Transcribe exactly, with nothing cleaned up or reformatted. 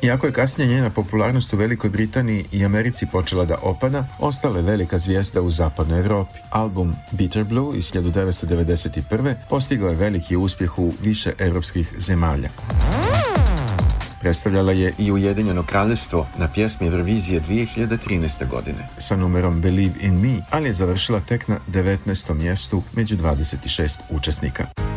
Iako je kasnije njena popularnost u Velikoj Britaniji i Americi počela da opada, ostala je velika zvijezda u zapadnoj Evropi. Album Bitter Blue iz hiljadu devetsto devedeset prve postigao je veliki uspjeh u više evropskih zemalja. Predstavljala je i Ujedinjeno kraljevstvo na pjesmi Eurovizije dvije hiljade trinaeste. godine sa numerom Believe in Me, ali je završila tek na devetnaestom mjestu među dvadeset šest učesnika.